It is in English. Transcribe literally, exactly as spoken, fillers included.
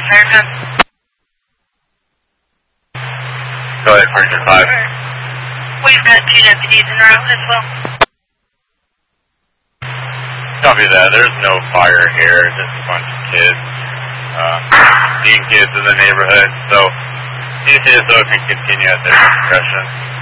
Fairfield. Go ahead, Furniture five. We've got two deputies en route as well. Copy that. There's no fire here, just a bunch of kids. Uh, seeing kids in the neighborhood, so C C S O can continue at their discretion.